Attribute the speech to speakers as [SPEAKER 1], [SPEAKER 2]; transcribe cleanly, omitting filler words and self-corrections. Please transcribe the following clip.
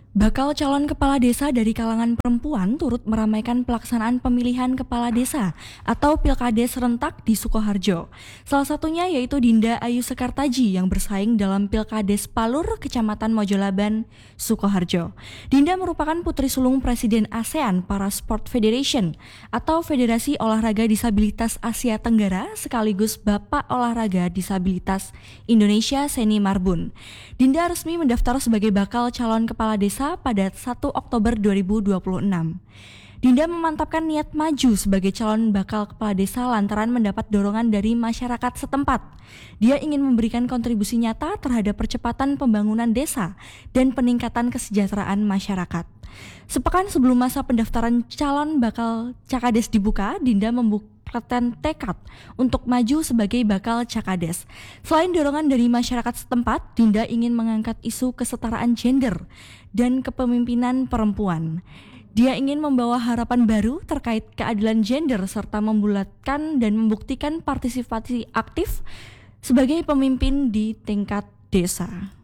[SPEAKER 1] Bakal calon kepala desa dari kalangan perempuan turut meramaikan pelaksanaan pemilihan kepala desa atau Pilkades serentak di Sukoharjo. Salah satunya yaitu Dinda Ayu Sekartaji yang bersaing dalam Pilkades Palur, Kecamatan Mojolaban, Sukoharjo. Dinda merupakan putri sulung Presiden ASEAN Para Sport Federation atau Federasi Olahraga Disabilitas Asia Tenggara sekaligus Bapak Olahraga Disabilitas Indonesia Seni Marbun. Dinda resmi mendaftar sebagai bakal calon kepala desa pada 1 Oktober 2026. Dinda memantapkan niat maju sebagai calon bakal kepala desa lantaran mendapat dorongan dari masyarakat setempat. Dia ingin memberikan kontribusi nyata terhadap percepatan pembangunan desa dan peningkatan kesejahteraan masyarakat. Sepekan sebelum masa pendaftaran calon bakal Cakades dibuka, Dinda membukakan tekad untuk maju sebagai bakal Cakades. Selain dorongan dari masyarakat setempat, Dinda ingin mengangkat isu kesetaraan gender dan kepemimpinan perempuan. Dia ingin membawa harapan baru terkait keadilan gender serta membulatkan dan membuktikan partisipasi aktif sebagai pemimpin di tingkat desa.